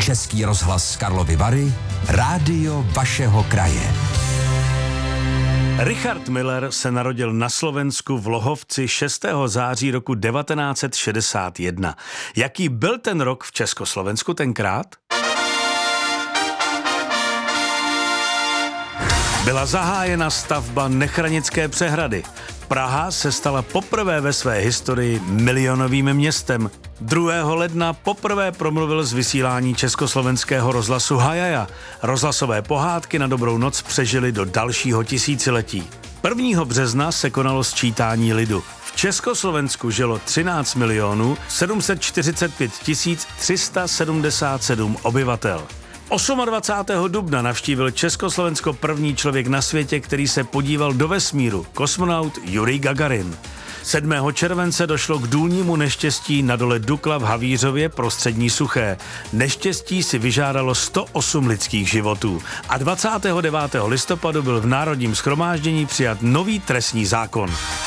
Český rozhlas Karlovy Vary, rádio vašeho kraje. Richard Miller se narodil na Slovensku v Lohovci 6. září roku 1961. Jaký byl ten rok v Československu tenkrát? Byla zahájena stavba Nechranické přehrady. Praha se stala poprvé ve své historii milionovým městem. 2. ledna poprvé promluvil z vysílání československého rozhlasu Hajaja. Rozhlasové pohádky na dobrou noc přežily do dalšího tisíciletí. 1. března se konalo sčítání lidu. V Československu žilo 13 745 377 obyvatel. 28. dubna navštívil Československo první člověk na světě, který se podíval do vesmíru, kosmonaut Jurij Gagarin. 7. července došlo k důlnímu neštěstí na dole Dukla v Havířově prostřední Suché. Neštěstí si vyžádalo 108 lidských životů. A 29. listopadu byl v Národním shromáždění přijat nový trestní zákon.